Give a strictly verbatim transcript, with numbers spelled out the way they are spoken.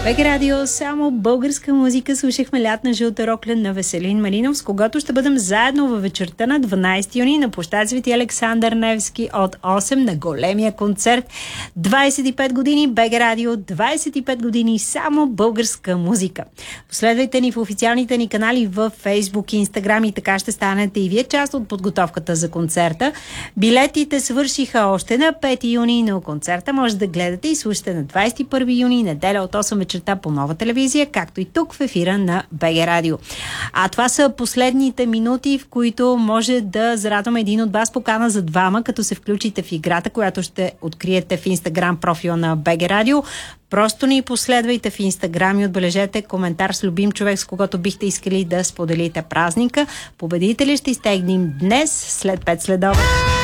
БГ Радио, само българска музика. Слушахме Лятна жълта рокля на Веселин Малинов, с когото ще бъдем заедно във вечерта на дванайсети юни на площад Свети Александър Невски от осем на големия концерт. двайсет и пет години БГ Радио, двайсет и пет години само българска музика. Последвайте ни в официалните ни канали в Фейсбук и Инстаграм и така ще станете и вие част от подготовката за концерта. Билетите свършиха още на пети юни, но концерта може да гледате и слушате на двайсет и първи юни, неделя от осем вечерта по Нова телевизия, както и тук в ефира на БГ Радио. А това са последните минути, в които може да зарадваме един от вас покана за двама, като се включите в играта, която ще откриете в Инстаграм профила на БГ Радио. Просто ни последвайте в Инстаграм и отбележете коментар с любим човек, с когото бихте искали да споделите празника. Победители ще изтегнем днес след пет следобед.